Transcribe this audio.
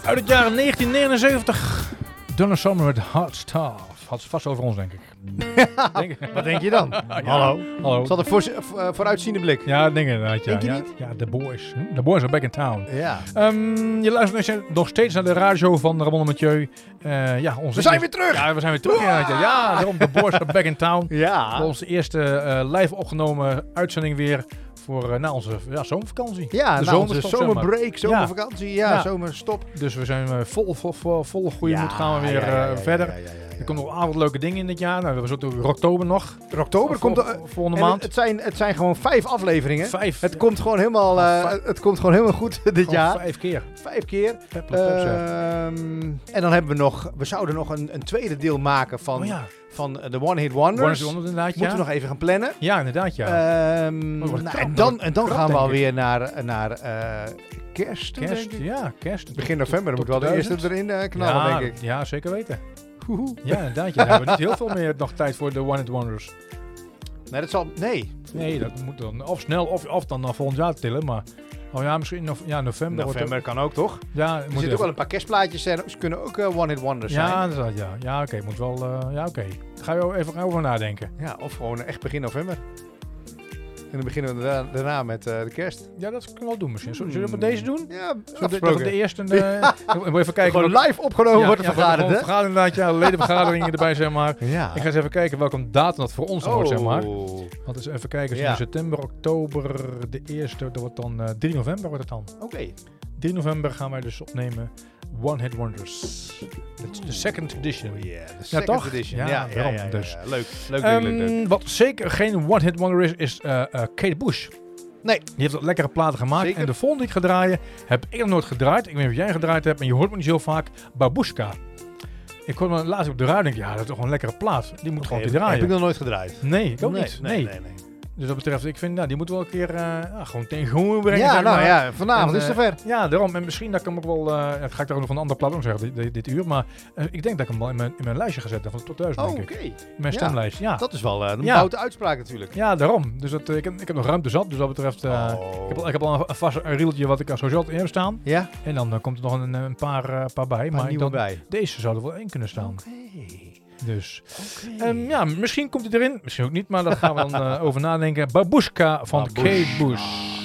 Uit het jaar 1979. Donna Summer met Hot Stuff. Had ze vast over ons, denk ik. Wat denk je dan? Ja. Hallo. Hallo. Zal een vooruitziende blik. Ja, denk inderdaad. Ja. Denk je ja. niet? Ja, The Boys. The Boys are back in town. Ja. Je luistert nog steeds naar de radio van Ramon en Mathieu. We zijn weer terug! Ja, we zijn weer terug. Ja, daarom The Boys are back in town. Ja. Onze eerste live opgenomen uitzending weer voor na onze zomervakantie. Ja, de nou, onze zomerstop, zeg maar. zomerbreak, zomervakantie, Ja. zomerstop. Dus we zijn vol goede moed gaan we weer verder. Er komen nog aardig leuke dingen in dit jaar. Nou, we hebben ook Rocktober nog. Oktober komt volgende en maand. Het zijn gewoon 5 afleveringen. 5. Het komt gewoon helemaal, het komt gewoon helemaal goed dit jaar. 5 keer. 5 keer. En dan hebben we zouden nog een tweede deel maken van de One Hit Wonders. Inderdaad, Moeten we nog even gaan plannen. Ja, inderdaad, ja. En dan gaan we alweer naar kerst. Kerst. Begin november moeten we wel de eerste erin knallen, denk ik. Ja, zeker weten. Ja, inderdaad. Dan hebben we niet heel veel meer nog tijd voor de One Hit Wonders. Nee, dat zal... Nee, dat moet dan of snel of dan naar volgend jaar tillen, maar... Oh ja, misschien november. November kan ook, toch? Ja, er zitten ook wel een paar kerstplaatjes en ze kunnen ook One Hit Wonders zijn. Ja, inderdaad, ja. Ja, oké. Moet wel... ja, oké. Daar ga je even over nadenken. Ja, of gewoon echt begin november. En dan beginnen we daarna met de kerst. Ja, dat kunnen we wel doen misschien. Zullen we dat met deze doen? Ja, de eerste... Moet even kijken. Gewoon live opgenomen wordt vergaderd, hè? Vergadering inderdaad, ja. Ledenvergaderingen erbij, zeg maar. Ja. Ik ga eens even kijken welke datum dat voor ons wordt, zeg maar. Want eens even kijken. In september, oktober, de eerste. Dat wordt dan 3 november wordt het dan. Oké. 3 november gaan wij dus opnemen One Hit Wonders. De second edition. Oh yeah, de second edition. Ja, dus. Leuk. Wat zeker geen One Hit Wonder is Kate Bush. Nee. Die heeft wat lekkere platen gemaakt. Zeker. En de volgende die ik ga draaien, heb ik nog nooit gedraaid. Ik weet niet of jij gedraaid hebt, en je hoort me niet zo vaak. Babushka. Ik hoorde me laatst op de radio en denk, ja, dat is toch een lekkere plaat. Die moet gewoon te draaien. Heb ik nog nooit gedraaid. Nee, ik ook niet. Nee. Dus dat betreft, ik vind, die moeten we wel een keer gewoon tegen gewoon brengen. Ja, zeg maar. ja, vanavond is het zover. Ja, daarom. En misschien dat ik hem ook wel, dat ga ik daar ook nog van een andere plaat om zeggen, dit uur. Maar ik denk dat ik hem wel in mijn lijstje ga zetten van de top 1000, denk ik. In mijn stemlijst, ja. Dat is wel een boute uitspraak natuurlijk. Ja, daarom. Dus ik heb nog ruimte zat, dus dat betreft, ik heb al een vast rieltje wat ik sowieso altijd in heb staan. Ja. En dan komt er nog een paar bij. Maar nieuwe bij. Deze zou er wel één kunnen staan. Dus, Okay. misschien komt hij erin, misschien ook niet, maar daar gaan we dan over nadenken. Babushka van Kate Bush.